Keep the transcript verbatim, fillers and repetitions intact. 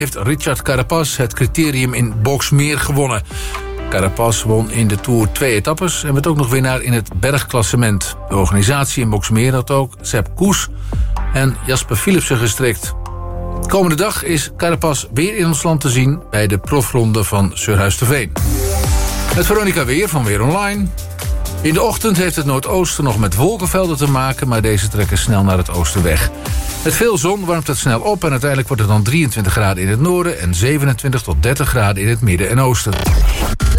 heeft Richard Carapaz het criterium in Boxmeer gewonnen. Carapaz won in de Tour twee etappes en werd ook nog winnaar in het bergklassement. De organisatie in Boxmeer had ook Sepp Kuss en Jasper Philipsen gestrikt. Komende dag is Carapaz weer in ons land te zien bij de profronde van Surhuisterveen. Het Veronica Weer van Weer Online. In de ochtend heeft het noordoosten nog met wolkenvelden te maken, maar deze trekken snel naar het oosten weg. Met veel zon warmt het snel op en uiteindelijk wordt het dan drieëntwintig graden in het noorden en zevenentwintig tot dertig graden in het midden en oosten.